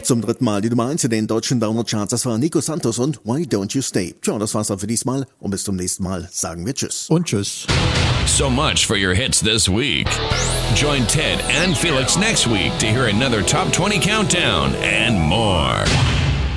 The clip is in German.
Zum dritten Mal die Nummer 1 in den deutschen Download-Charts. Das war Nico Santos und Why Don't You Stay. Tja, das war's dann für diesmal und bis zum nächsten Mal sagen wir Tschüss. Und Tschüss. So much for your hits this week. Join Ted and Felix next week to hear another Top 20 countdown and more.